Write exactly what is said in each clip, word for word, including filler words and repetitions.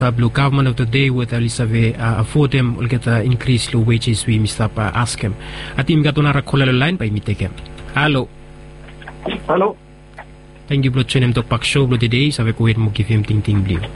Blue government of the day with Elisave uh, for them will get uh, increase the wages we must up uh, ask him. At him got on a call line by me take him. Hello. Hello. Thank you, Blue Chenem to Pak Show Blue today. Sabi ko mo give him ting ting blue.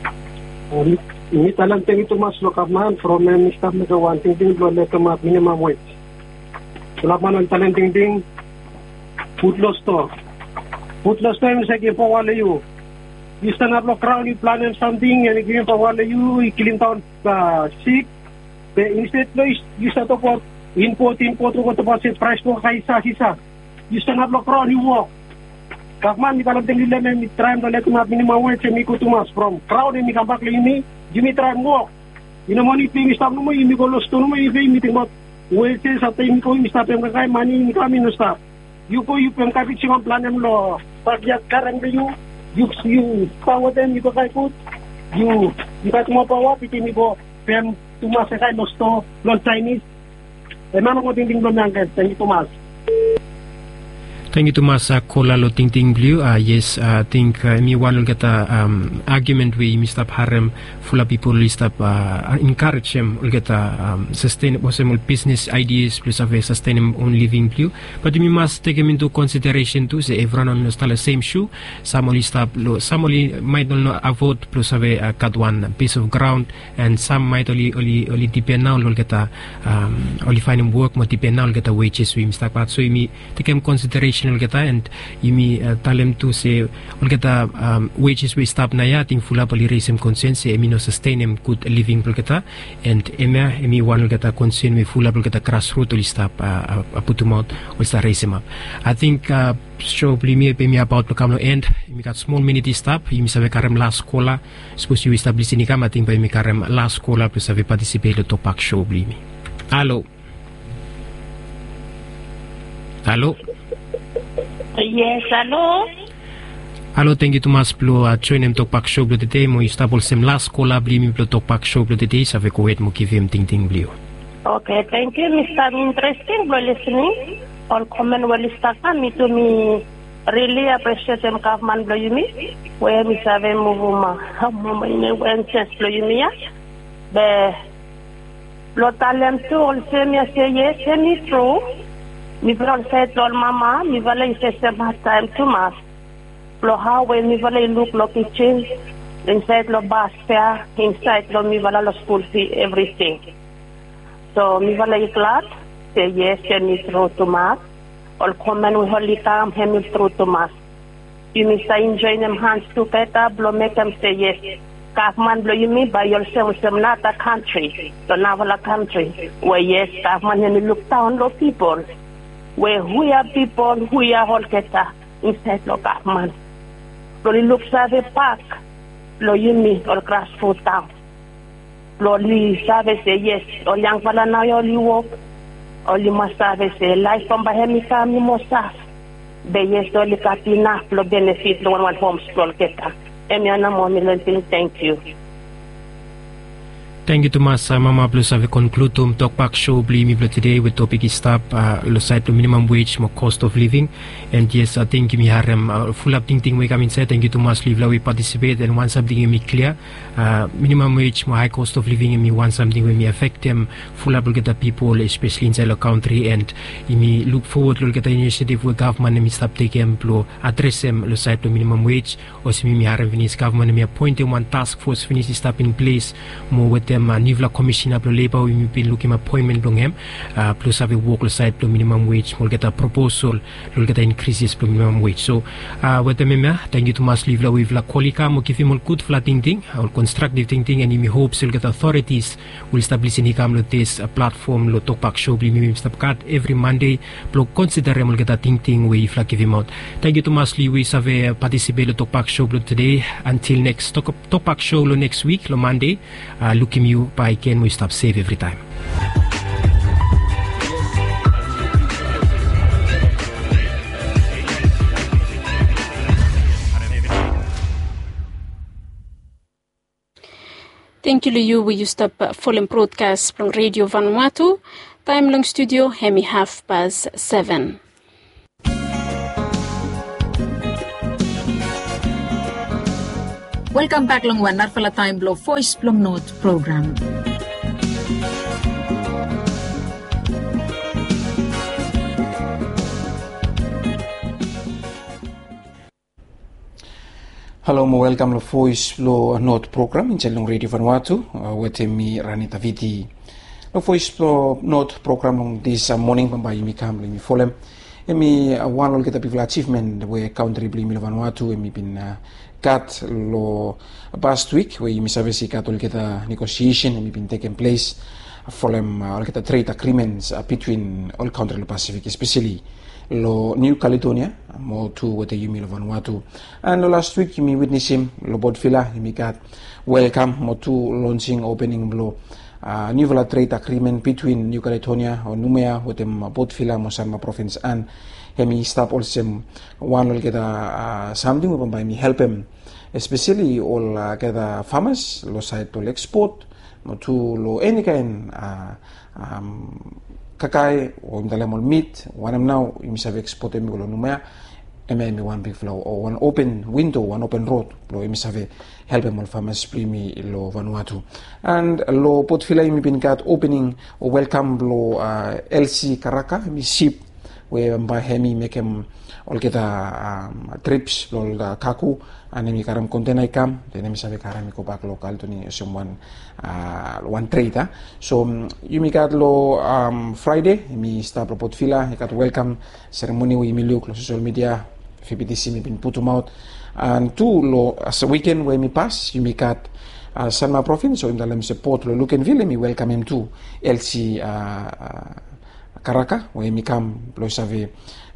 Ini talang ting ito mas lokaman from Mister Megawan ting ting blue letter map minimum wage. Selapan ang talang ting ting food loss to. Food loss to yung sa kipo wala yu. You stand up look around, you plan something, and you give for one you, you kill down uh, sick. Instead, no, you start up for import, import, what about the price for Kaisa, Hisa. You stand up look around, you walk. Government, you can't tell them, you try to let them have minimum wage, and you go to mass from crowd, and you come back, you me, you may try and walk. You know, money paying stuff, no more, you go lost to no more, you pay meeting about wages, after you go, you start paying money, you come in, start. You go, you pay capital on plan and law, but yet, currently, you. You you power them, you go kay food. You you got more power, piti mi go pem tumas kay losto, non Chinese. E mama ko ting ting don nang kay tumas. Thank you, Thomas. Uh, Kola lo ting ting blue. Uh, yes, I uh, think uh, me one will get a um, argument where Mister Harem full of people list up uh, encourage them will get a um, sustainable business ideas plus have a sustainable own living blue. But we must take them into consideration too. Say everyone on the same shoe. Some only stop low. Some only might not avoid plus have a uh, cut one piece of ground, and some might only only only depend now will get a um, only find them work. But depend now will get a wages we Mister But so we take them consideration. Will get and you may uh, tell them to say will get a um, wages we stop na ya ting full up ali raise him concern say emi no sustain him good living will get and emi emi one will get a concern we full up will get a grassroots will stop uh, uh, put him out will start raise him up. I think uh, show me me about to come no end emi got small minute stop emi sabe karem last cola suppose you establish ni kam I think by me karem last cola plus have participate to talk show me. Hello. Hello. Yes, hello. Hello, thank you Thomas Plo. Uh, join him talk back show blue today. Mo istabol sem last call bli mi plo talk back show blue today. Sa ko wait mo give him ting ting blue. Okay, thank you, Mister Interesting blue listening. All comment well istaka me to me really appreciate him government blue you me. Where mi save movement. Mo me when sense blue you me ya. Be lo talent to all say me say yes, me true. Mi vale say to mama, mi vale say some time to mass. Lo how when mi vale look lo kitchen, inside lo bus fare, inside lo mi vale lo school fee, everything. So mi vale glad, say yes, me through to mass. All comment we holy time, him through to mass. You mi say enjoy them hands together, blow make them say yes. Government blow you me by yourself, some not a country, so now a country. Where yes, government and look down lo people. Where we are people, we are all keta inside the government. Loli looks at the park, lo yumi or grassroots town. Loli sabe say yes, or young fella now you walk, or you must have say life from Bahemi family must have. Be yes, only katina, lo benefit, lo one one home school keta. Emiana Momilan, thank you. Thank you, Thomas. Uh, Mama Plus have conclude to talk back show bli mi blo today with topic is stop uh, lo side to minimum wage mo cost of living and yes I think mi harem uh, full up ting ting we come inside. Thank you Thomas live la we participate and want something mi clear uh, minimum wage mo high cost of living mi want something we mi affect them full up get the people especially inside the country and mi look forward to get the initiative with government mi stop take em plo address them lo side to minimum wage o si mi harem finish government mi appoint one task force finish stop in place mo with them uh, Nivla Commissioner Plo Labor we been looking appointment long him uh, plus have a work side plo minimum wage we'll get a proposal we'll get increases plo minimum wage so uh, with the member thank you to mas live la with la kolika mo give him all good flatting thing or constructive thing and he hopes he'll get authorities will establish in hikam lo this uh, platform lo talk back show bli mi stop card every Monday plo consider him will get a thing thing we fla give him out. Thank you to mas live we have uh, participate lo talk back show today until next talk, talk back show lo next week lo Monday uh, looking you by can we stop save every time. Thank you Liu we used up uh, full broadcast from Radio Vanuatu. Time long studio hemi half past seven. Welcome back long one narfala time blow voice plum note program. Hello, mo welcome lo voice lo note program in chalong Radio Vanuatu. Wete mi Ranita Viti. Lo voice lo note program long this morning pambayi mi kam mi folem. Emi one lo kita people achievement we country bli mi Vanuatu emi bin kat lo past week we mi savesi kat lo kita negotiation emi bin taken place folem lo kita trade agreements between all country lo Pacific, especially lo New Caledonia mo tu wete yumi lo Vanuatu. And lo last week yumi witness him lo Bodfila yumi kat welcome mo tu launching opening lo uh, new trade agreement between New Caledonia or Numea wete Bodfila mo Sanma province and hemi stop also one lo kita uh, something upon by me help him especially all uh, kita farmers lo side to export mo tu lo any kind uh, um, kakai o imdalemol meat one now imisabe export emi lo Numea emi one big flow or one open window one open road lo imisabe help em all farmers primi lo Vanuatu and lo Potfila imi bin kat opening or welcome lo uh, L C Karaka mi ship we mba hemi mekem all kita um, trips lo da kaku ani mi karam container kam then mi sabe karam ko bak local to ni someone uh, one trade so um, yumi kat lo um, Friday mi stop lo Potfila kat welcome ceremony we mi look lo social media F P T C mi bin put them out and two lo as a weekend we mi pass yumi kat uh, Sanma province so in dalam support lo Lukenville mi welcome him to L C uh, uh, Karaka we mi kam lo save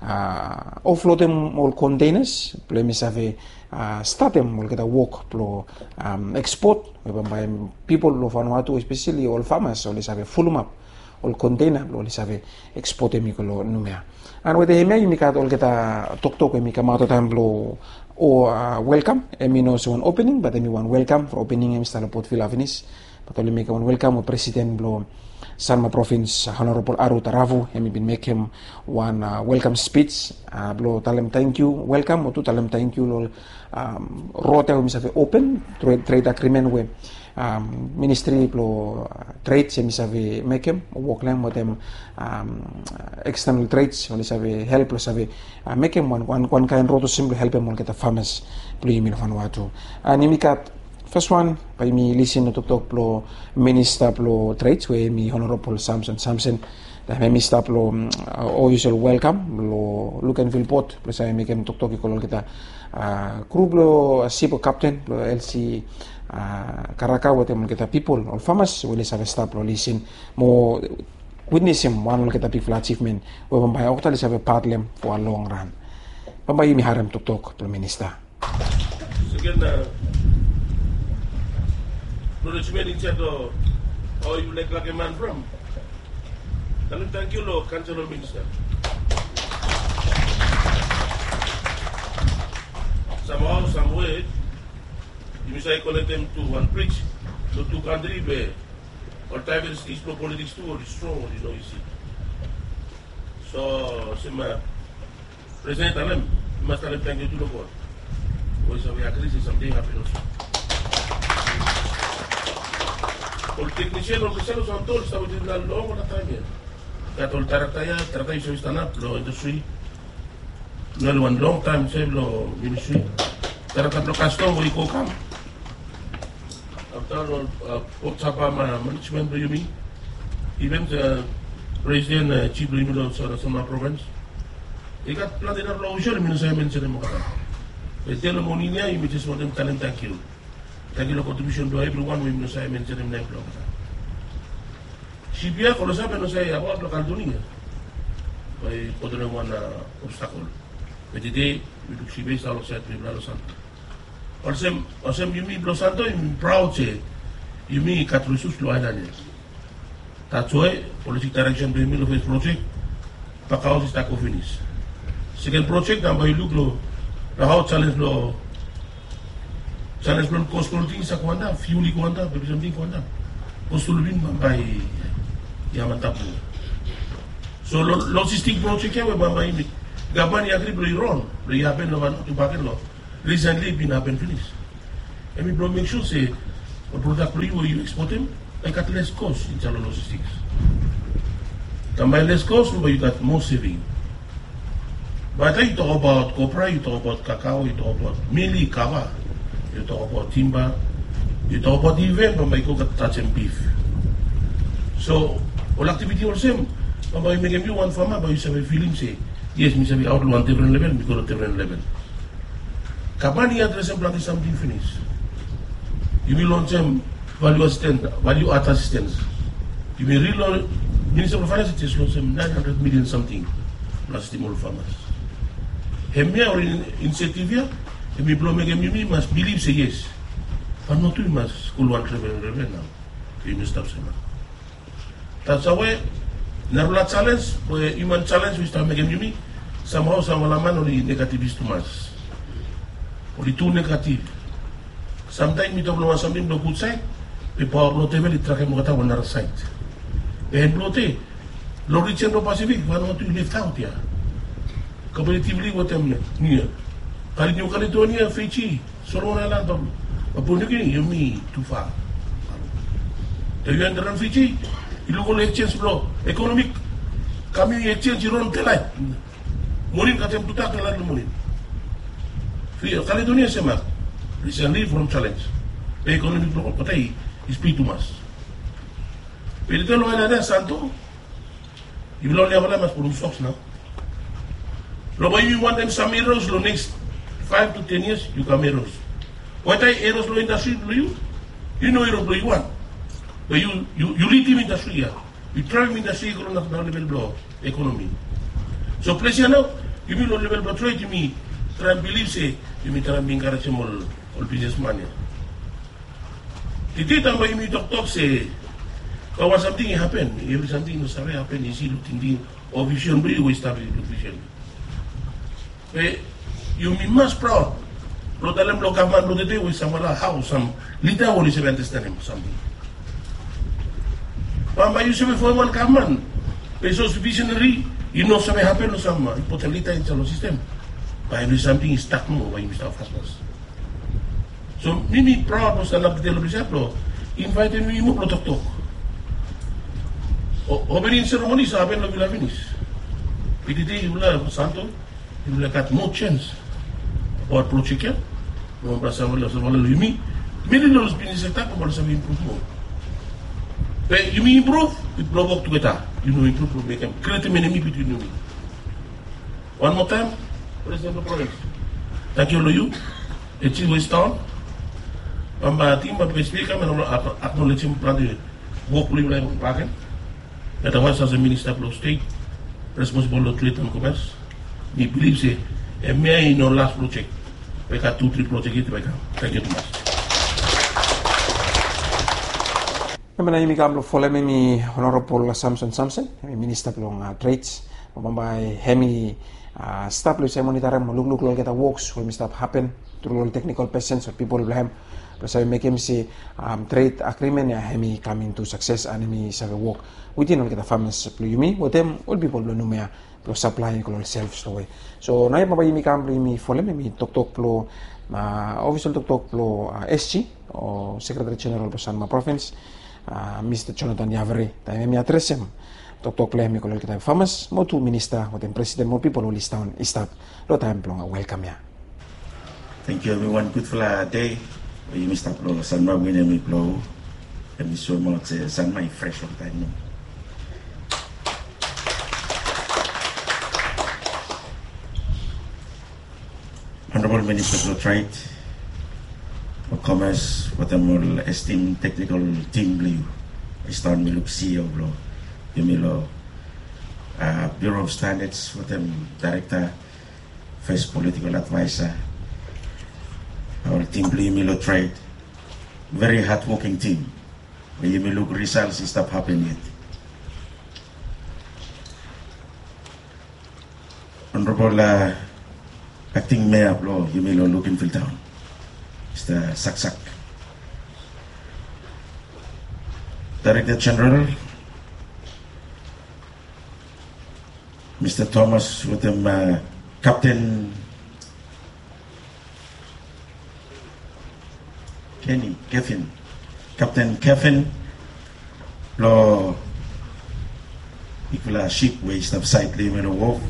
uh, offload them all containers lo mi save uh, start them all kita work lo um, export we by people lo Vanuatu especially all farmers all save full map all container lo save export them ko Numea and with the hemi mi kat all kita tok tok mi kam out time lo o uh, welcome emi no so one opening but emi one welcome for opening em stala Potfila finish but only make one welcome o president lo Sanma province Honorable Aru Taravu emi bin make him one uh, welcome speech uh, blo talem thank you welcome o tu talem thank you lo um, rote o misave open trade, trade agreement we um, ministry blo uh, trade se misave make him work lang mo dem um, external trades o misave help lo save uh, make him one one one kind roto simple help him mo kita farmers blo yimi Vanuatu and imi kat first one, by me listen to talk plo minister plo trades we mi Honorable Samson Samson da me minister plo uh, usual welcome lo Lukenville port plo sa mi kem tok tok ko kita uh, crew plo ship captain plo L C uh, Karaka wote mo kita people all farmers we sa staff plo listen mo witness him one lo kita people achievement we pambay ok tali sa patlem for a long run pambay mi haram tok tok plo minister No, it's made in Chato, or you like like a man from. Thank you, Lord, Councilor Minister. Somehow, some way, you must connect them to one bridge, to two countries where all time is no politics too, or is strong, you know, you see. So, some President Alem, you must tell them thank you to the board. Because we agree something happen also. El technician official son todos estamos diciendo longo la time ya todo tarataya tarataya so stand up lo industry no one long time save lo ministry taratap lo custom we ko kam after all otsapa management do you mean even the president uh, chief minister of Sanma province ikat plan de lo usual minister mention mo kata el telo moninia y me just want them talent thank you. Thank you for contribution to everyone we must say mention them name block. Sibia kalau sabe no say about local dunia. By other one obstacle. But today we do Sibia salo set we Los Santo. Also also you me Los Santo I'm proud say you me kat resource lo ana ni. That's why policy direction be me of this project pakao sta ko finish. Second project number you look lo the how challenge lo challenge plan cost controlling sa kuanda fuel kuanda baby something kuanda cost controlling by yaman tapu so logistic project ya we mama ini gaban ya agree lo iron lo happen lo man to baken lo recently been happen finish and we make sure say a product you you export them, I got less cost in terms of logistics. Then by less cost, you got more saving. But then you talk about copra, you talk about cacao, you talk about mainly kava, you talk about timber, you talk about even but you got touch and beef. So all activity all same. But you make you one farmer, but you have a feeling say, yes, me say out one different level, we go to different level. Kabani address and plant is something finished. You will launch them value assistance, value add assistance. You will real Minister of Finance just launched them nine hundred million something plus small farmers. Hemia or initiative here, and we blow make me must believe say yes. But not too much school one revenue revenue now. You must stop saying. That's why Narula challenge, where human challenge we start making me somehow some man only negative is too much. Only too negative. Sometimes we don't know something no good side, we power blow table it track him on another side. And blow te, low rich and no Pacific, one want to lift out here. Comparatively what I'm near. New Caledonia, Fiji, Solomon Island, Papua New Guinea, you mean too far. The you enter on Fiji, you look on exchange blow, economic, coming exchange you don't tell it. Morin got them to tackle a lot of money. Caledonia Sema, recently from challenge. The economic blow, but I is pretty too much. But the tell you Santo, you will only have a lot of stocks now. But you want them some errors the next five to ten years, you come errors. What I errors lo industry do you? You know error you want. But you you you lead him industry here. You drive industry go na level blow economy. So place now, you will level blow trade me try believe say you me try encourage all all businessman. The data by me talk talk say but when something happen, every something must happen, you see looking or vision we will start with vision. Eh, you be much proud. Lo dalam lo government lo today with some other house, some little one is understand him something. But you say for one government, pesos visionary, you know something happen or some important little in the system. But if something is stuck more, when you start fast fast. So me proud was stand up to the television, invited me mo talk talk. Opening ceremonies happen lo will finish. Today you will Santo. You will get more chance about project here. No merasa wala sa wala lumi. Many of those business sector ko wala sa improve mo. But you mean improve, it blow work together. You know improve, make them create an enemy between you. One more time, President of Province. Thank you, you. It's in West Town. Pamba team, but we speak. I'm acknowledge him. Plan the work we will have back. That was as a Minister of State responsible for trade and commerce. He believes it, and may in our last project, we got two, three projects. Thank you too much. Kami na imikam lo follow me Honorable Samson Samson, Minister of uh, Trades. Mabambay hemi uh, staff lo sa monitor mo luglug lo kita works when stuff happen through all technical persons or people blame. Pero sabi make him si um, trade agreement ya hemi coming to success and hemi sabi work within all kita farmers lo yumi. With them all people lo numaya. Pro supply ko self story. So na mabay mi kam mi follow me tok tok plo uh, official tok tok plo uh, S G o Secretary General po Sanma Province uh, Mister Jonathan Yavere. Tayo mi address him. Tok tok plo mi ko kita famous mo to minister with the president mo people who list down start lo time plo welcome ya. Thank you everyone. Good for a day. We Mister Plo Sanma win mi plo and we so much Sanma fresh on time. Honorable Minister of Trade, of Commerce, what I'm all esteemed technical team blue, Eastern Miluk C E O Blo, Yumilo, uh, Bureau of Standards, what I'm Director, First Political Advisor, our team blue Yumilo Trade, very hard-working team. When Yumilo results, stop happening yet. Honorable uh, Acting Mayor of Law, Yumilo Lukinfield Town, Mister Saksak. Director General, Mister Thomas, with him, uh, Captain Kenny, Kevin, Captain Kevin, lo ikula ship waste of site leaving a wolf.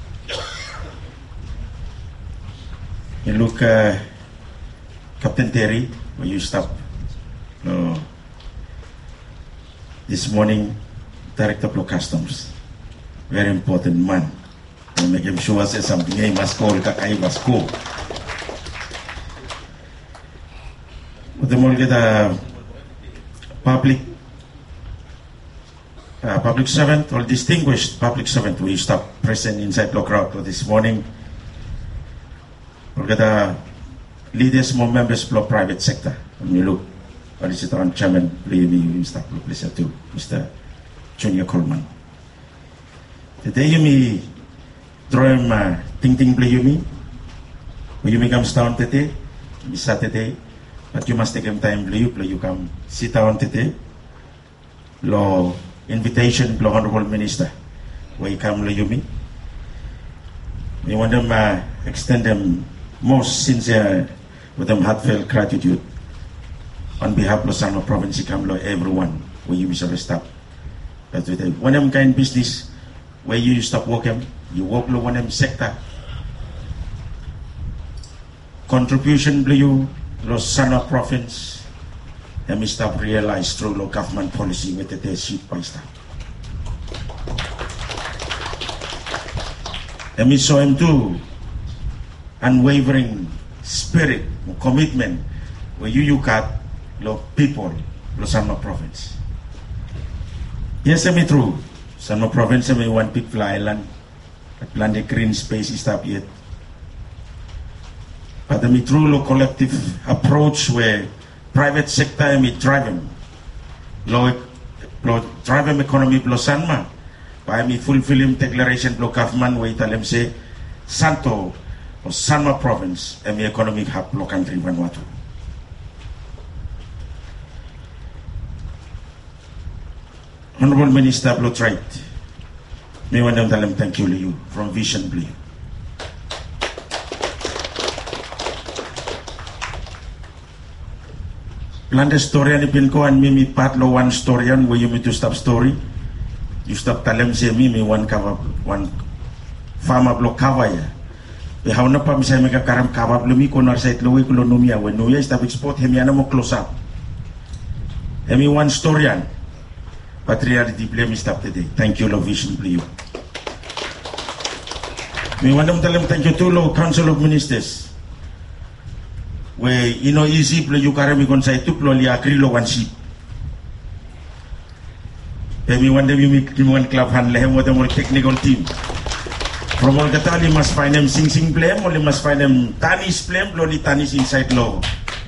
You look, uh, Captain Terry, where you stop. Uh, this morning, Director of Customs, very important man. I make him sure say something. He must call, kakai must go. But the more get a public, uh, public servant or distinguished public servant, we stop present inside the crowd this morning. We get a leaders, more members of the private sector. When you look, what is it on Chairman, we stop, please, to Mister Junior Coleman. Today you may draw him uh, ting ting play you me. When you comes down today, it's Saturday, but you must take him time play you play you come sit down today. Law invitation, law honorable minister. Where you come play you me. We want them uh, extend them most sincere with them heartfelt gratitude on behalf of Losano Province, Kamlo, everyone where you wish to stop. But today, one of them kind of business where you stop working, you work lo one of them sector. Contribution to you, Losano Province, and we stop realize through local government policy with the sheet by stop. And we saw him too. Unwavering spirit, commitment, where you you got lo people, Losano Province. Yes, I mean true. Losano Province, I mean one big fly island, plenty green space is up yet. But I mean true lo collective approach where private sector I mean driving, lo lo driving economy Losanma, by me fulfilling declaration lo government where italem say Santo. Sanma Province and the economic hub lo country Vanuatu. Honorable Minister Blo Trade, may one of them thank you to you from Vision Blue. Plan the story and pin ko and me part lo one story and where you me to stop story. You stop talem say me me one cover one farmer blo cover ya. How na pa misay may kakaram kabab lumi ko narsait luwi ko lumia when nuya is export hemi ana mo close up. Hemi one story yan. Patriarchy blame stop today. Thank you, lo Vision Blue. Me want them tell them thank you to lo Council of Ministers. Where you know easy play you karami kon say tu plo li agri lo one sheep. Hemi want them you make one club hand lehem with them technical team. From all the time, you must find them sing sing blame, or you must find them tanis blame, only tanis inside law.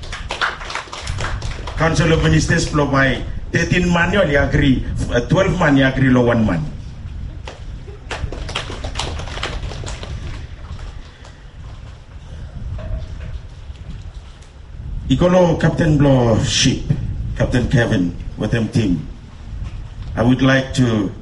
Council of Ministers blow by thirteen man, you agree, twelve man, you agree, law one man. Ikolo Captain Blow ship, Captain Kevin, with them team. I would like to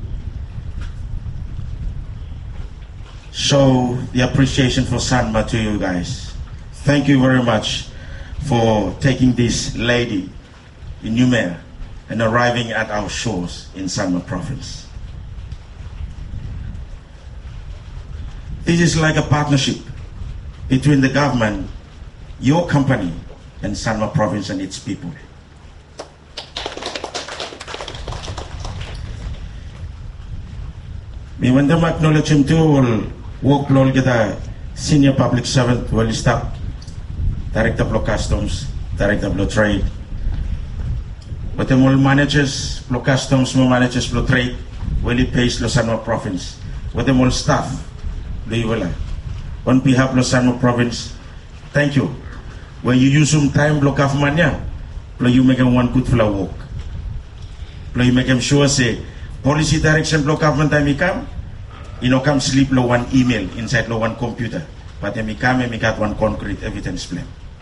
show the appreciation for Sanma to you guys. Thank you very much for taking this lady in Numea and arriving at our shores in Sanma Province. This is like a partnership between the government, your company, and Sanma Province and its people. We want them to acknowledge him too. Work lol kita senior public servant well stop Director of Customs, Director of Trade. But the more managers of Customs, more managers of Trade, well it pays Losano Province. But the more staff, on behalf of Losano Province, thank you. When you use some time block of money, you make them one good flow work. You make them sure say policy direction block government time come. You know, come sleep low one email inside low one computer, but then we come and we got one concrete evidence plan.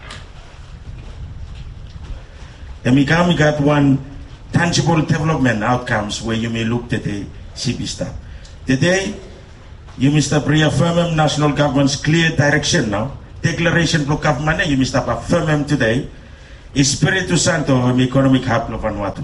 Then we come, we got one tangible development outcomes where you may look at the C P stuff. Today, you must reaffirm national government's clear direction now. Declaration block government, you must affirm today Espiritu Santo ang economic hub lo Vanuatu.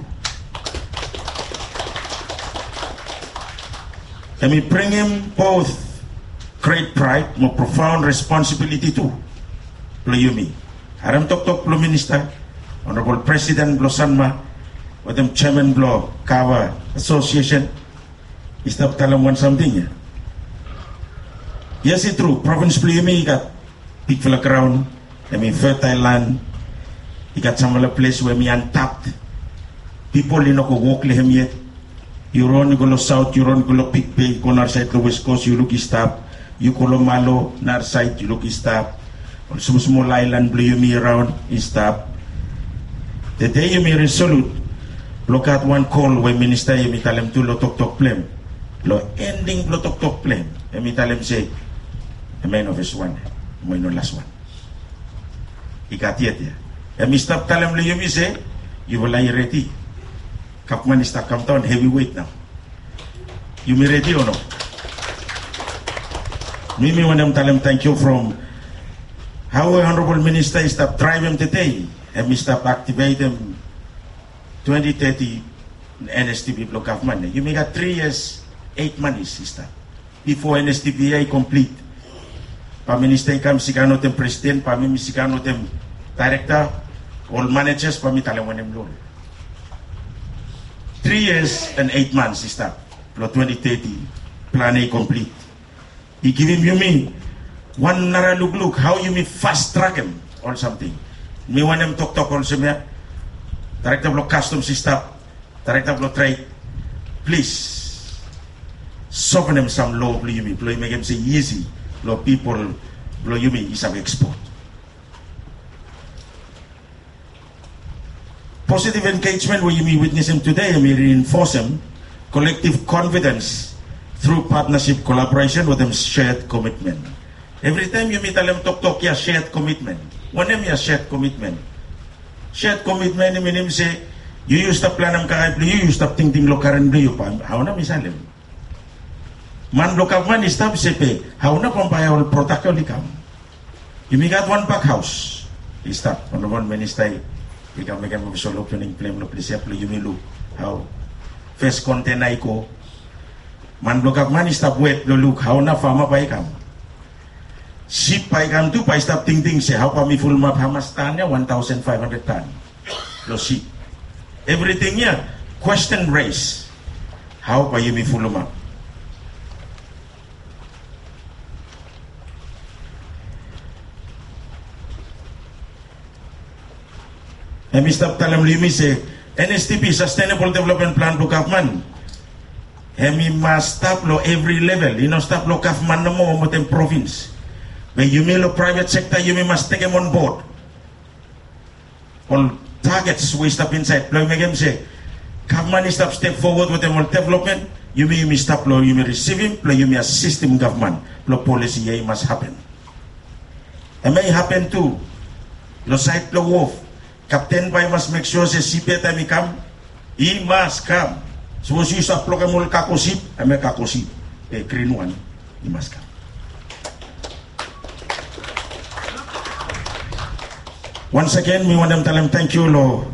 And we bring him both great pride, more profound responsibility too. Lo yumi. Aram tok tok lo minister, Honorable President Blo Sanma, with them Chairman Blo Kawa Association, is that talamuan something ya? Yes, it's true. Province Blo yumi got big full of ground, I mean fertile land. You got some other place where me untapped. People you know go walk lehem yet. You run you go to south, you run go to Big Bay, go north side to west coast, you look stop. You go to Malo, north side, you look stop. Also small island blue you me around, you stop. The day you me resolute, look at one call when minister you me tell him to lo tok tok plem. Lo ending lo tok tok plem. And me tell him say, the man of his one, my no last one. He got yet there. And me stop tell him you me say, you will lie ready. Kapman is to come down heavyweight now. You me ready or no? Me me want them tell him thank you from how Honorable Minister is to drive him today and me stop activate him twenty thirty N S T B block of money. You may got three years, eight months sister. Before N S T B A complete. Pa Minister ikam sikano tem President, pa mi sikano tem Director, all managers pa mi talawan him lolo. Three years and eight months sister. Block twenty thirty plan A complete. He give him you mean one nara look look how you me fast track him or something. Me want him talk talk also me. Director block customs sister, Director block trade. Please soften him some law blow you me. Blow make him say easy. Blow people blow you me is our export. Positive engagement where you me witness him today and me reinforce him. Collective confidence through partnership collaboration with them shared commitment. Every time you meet them talk talk ya shared commitment. One name ya shared commitment. Shared commitment I mean say you use the plan am kakay you use the ting ting lokaran blue pa. How na misalim. Man lokap man is tab sepe. How na pampaya all protocol ikam. You me got one pack house. Is that on the one minister ikam make him solo opening claim lo please you me look how first content ay ko. Man lokap man is tab wet lo look how na fama pa ikam. Ship pa ikam tu pa stop ting ting say how pa mi full map hamas tan ya one thousand five hundred ton. Lo ship. Everything ya question race. How pa you mi full map. And Mister Talam Limi say N S T P Sustainable Development Plan to Kafman. Hemi must stop lo every level. You know stop lo Kafman no mo mo tem province. But you may lo private sector you may must take them on board. All targets we stop inside. Lo make him say Kafman is stop step forward with them on development. You may you may stop lo you may receive him. Lo you may assist him government. Lo policy ye must happen. It may happen too. Lo site lo wolf. Captain Pai must make sure say C P time he come, he must come. So once you start plugging more kakosip, I make kakosip, a green one, he must come. Once again, we want them to tell them thank you, Lord.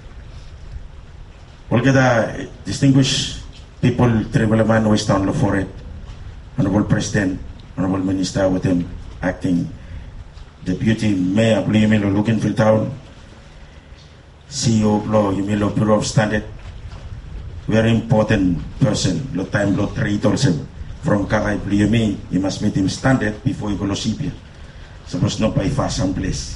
We'll get a distinguished people, Tribalaman, West Town, for it. Honorable President, Honorable Minister, with him acting Deputy Mayor, Blumilo, Lukenfield Town. C E O Law, you mean Bureau of Standard, very important person. Lo time lo trade also from Karay Blumi, you must meet him standard before you go to C P. Suppose no by fast some place.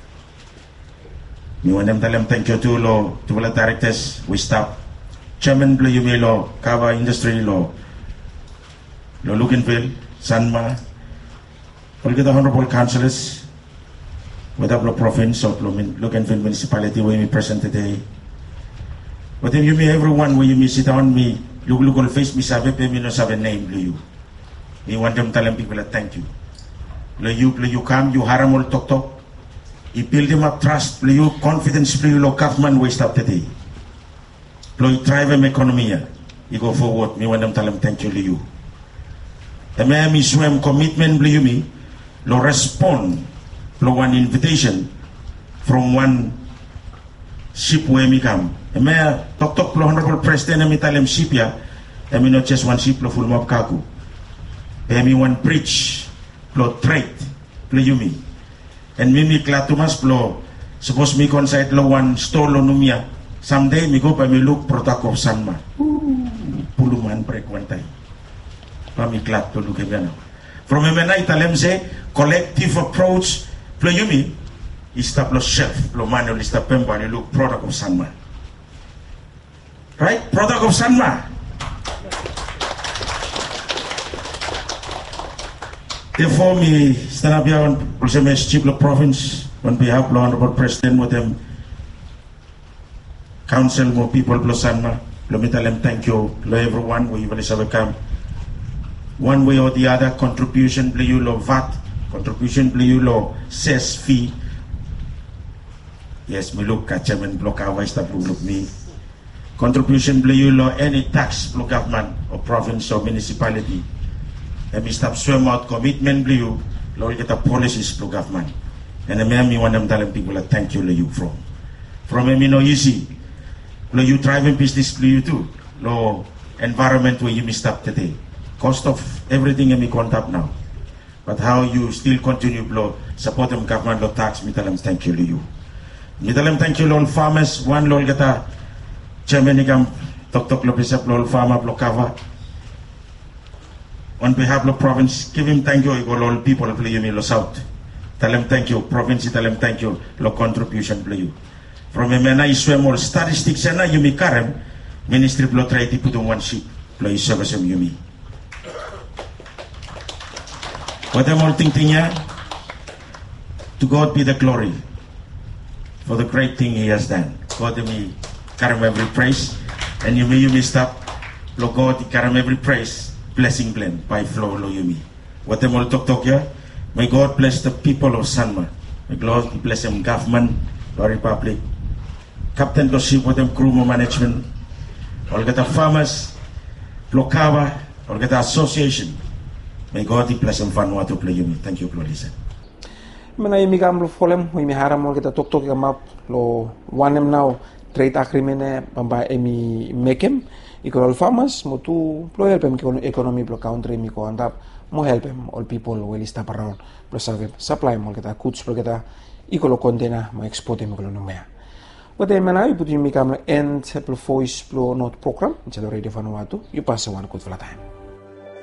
You want them tell them thank you to law to all the directors. We stop. Chairman Blumi Law, Kawa Industry Law, Lo Lukenville, Sanma, all the honorable councillors. With the province of Lukenville municipality where we present today. But then you may everyone where you may sit down me, look look on face me sabe pe me no sabe name you. Me want them tell them people that thank you. Lo you lo you come you haram all talk talk. You build them up trust, lo you confidence lo you lo government waste up today. Lo you drive them economy. You go forward. Me want them tell them thank you lo you. The may me swim commitment lo you me lo respond. Lo one invitation from one ship where me come. E me tok tok plo honorable president e mi talem ship ya. E mi not just one ship plo full map kaku. E mi one bridge plo trade plo yumi. And me mi klatumas plo suppose me conside lo one store lo numia. Someday me go pa mi look protocol sanma. Puluman break one time. Pa mi klat to look again. From a menai talem say collective approach plo yumi. Ista plo chef plo manual ista pemba ni look product of sanma. Right? Product of sanma. Therefore, me stand up here on Pulsemes Chiplo Province on behalf of the Honorable President with them council more people plus Sanma. Let me tell them thank you to everyone we will have come. One way or the other, contribution play you lo V A T, contribution play you lo cess fee. Yes, me look at Chairman block our waste of look me. Contribution play you lo any tax block government or province or municipality. And we stop swim out commitment to you, Lord, get a policies to government. And I me want them telling people that thank you, you from. From me no easy. Lo you driving business to you too. Lo environment where you missed up today. Cost of everything in me contact now. But how you still continue to support them government lo tax, me tell them thank you, you. Me tell them thank you, all farmers. One Lord get a chairman igam tok tok lo pisap lo farmer lo cover. On behalf of the province, give him thank you, all people play you lo south. Tell him thank you, province, tell him thank you, lo contribution play you. From a mena iswem all statistics na you mi karem, ministry plo try to put on one sheet, play service you mi. What am all thinking here? To God be the glory for the great thing He has done. God me karem every praise, and you may you may stop, lo God karem every praise. Blessing blend by flow lo yumi. What am all talk talk here? May God bless the people of Sanma. May God bless them government, the republic, captain the ship with them crew management, all get the farmers, Lokava, all get the association. May God bless them Vanuatu play yumi. Thank you, Glorisa. Mana imi kam lo folem, imi haram mo kita tok tok map lo wanem now trade agreement e pamba emi mekem. Equal farmers mo tu plo help em economy plo country mi ko andap mo help em all people will stop around plus have supply mo kita goods plo kita equal container mo export em ko no mea. What em na iputi mi kam end plo voice plo not program in Radio Vanuatu you pass one good for time.